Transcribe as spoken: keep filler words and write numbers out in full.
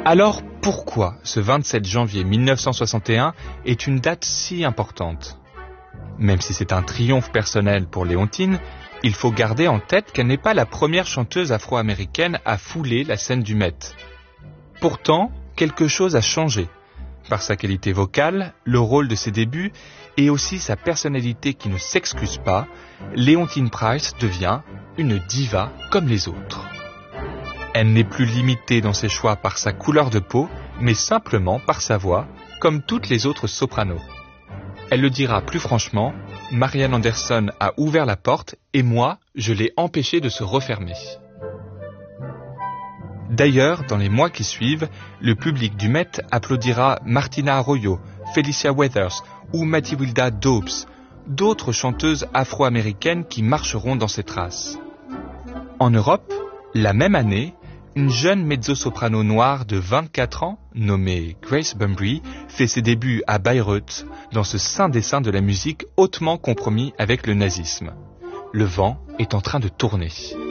Alors pourquoi ce vingt-sept janvier mille neuf cent soixante et un est une date si importante ? Même si c'est un triomphe personnel pour Léontine, il faut garder en tête qu'elle n'est pas la première chanteuse afro-américaine à fouler la scène du Met. Pourtant, quelque chose a changé. Par sa qualité vocale, le rôle de ses débuts et aussi sa personnalité qui ne s'excuse pas, Léontine Price devient une diva comme les autres. Elle n'est plus limitée dans ses choix par sa couleur de peau, mais simplement par sa voix, comme toutes les autres sopranos. Elle le dira plus franchement, Marian Anderson a ouvert la porte et moi, je l'ai empêchée de se refermer. D'ailleurs, dans les mois qui suivent, le public du Met applaudira Martina Arroyo, Felicia Weathers ou Mathilda Dobbs, d'autres chanteuses afro-américaines qui marcheront dans ses traces. En Europe, la même année, une jeune mezzo-soprano noire de vingt-quatre ans, nommée Grace Bumbry, fait ses débuts à Bayreuth, dans ce saint des saints de la musique hautement compromis avec le nazisme. Le vent est en train de tourner.